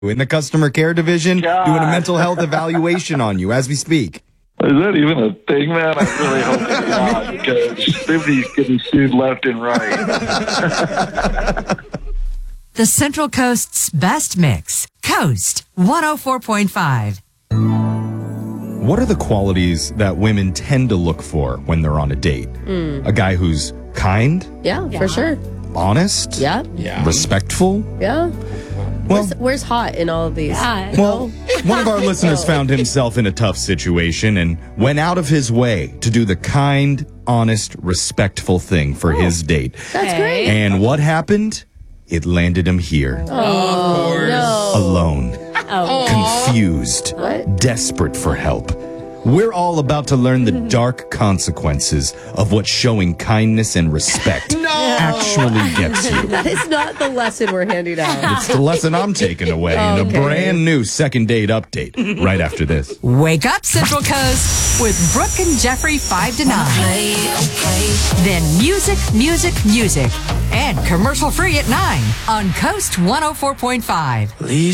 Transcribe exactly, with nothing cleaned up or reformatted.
in the customer care division God. doing a mental health evaluation on you as we speak. Is that even a thing, man? I really hope it's not, because Sydney's getting sued left and right. The Central Coast's best mix. Coast one oh four point five. What are the qualities that women tend to look for when they're on a date? Mm. A guy who's kind, Yeah, yeah, for sure. honest, Yeah. Yeah. respectful. Yeah. Well, Where's, where's hot in all of these? Yeah. well, one of our listeners found himself in a tough situation and went out of his way to do the kind, honest, respectful thing for his date. That's great. And what happened? It landed him here, Oh, no. alone, confused, What? desperate for help. We're all about to learn the dark consequences of what showing kindness and respect actually gets you. That is not the lesson we're handing out. It's the lesson I'm taking away in a Okay. brand new second date update right after this. Wake up, Central Coast, with Brooke and Jeffrey five to nine. Then music, music, music. And commercial free at nine on Coast one oh four point five.